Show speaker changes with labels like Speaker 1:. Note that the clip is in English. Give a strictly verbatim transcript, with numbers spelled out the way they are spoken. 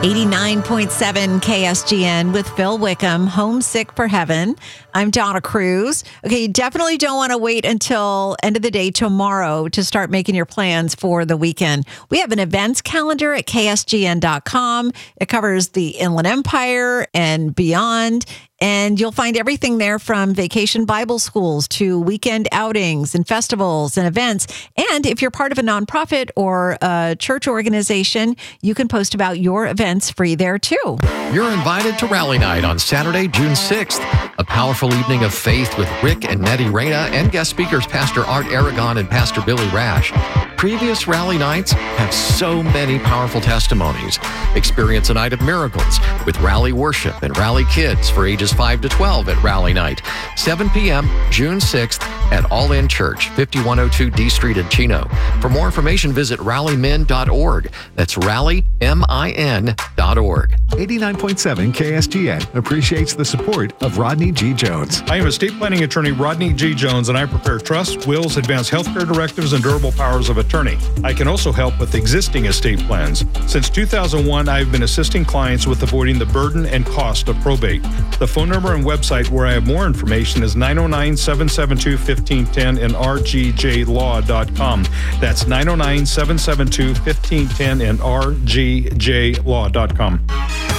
Speaker 1: eighty-nine point seven K S G N with Phil Wickham, Homesick for Heaven. I'm Donna Cruz. Okay, you definitely don't want to wait until end of the day tomorrow to start making your plans for the weekend. We have an events calendar at K S G N dot com. It covers the Inland Empire and beyond. And you'll find everything there from vacation Bible schools to weekend outings and festivals and events. And if you're part of a nonprofit or a church organization, you can post about your events free there too.
Speaker 2: You're invited to Rally Night on Saturday, June sixth. A powerful evening of faith with Rick and Nettie Reyna and guest speakers Pastor Art Aragon and Pastor Billy Rash. Previous Rally Nights have so many powerful testimonies. Experience a night of miracles with Rally Worship and Rally Kids for ages five to twelve at Rally Night. seven p.m. June sixth at All In Church, fifty-one oh two D Street in Chino. For more information, visit rally min dot org. That's rally min dot org.
Speaker 3: eighty-nine point seven K S G N appreciates the support of Rodney G. Jones.
Speaker 4: I am estate planning attorney Rodney G. Jones, and I prepare trusts, wills, advanced healthcare directives, and durable powers of attorney. I can also help with existing estate plans. Since two thousand one, I've been assisting clients with avoiding the burden and cost of probate. The phone number and website where I have more information is nine oh nine, seven seven two, one five one zero and r g j law dot com. That's nine oh nine, seven seven two, one five one zero and r g j law dot com.